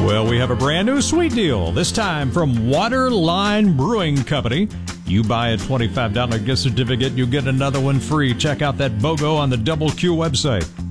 Well, we have a brand new sweet deal, this time from Waterline Brewing Company. You buy a $25 gift certificate, you get another one free. Check out that BOGO on the Double Q website.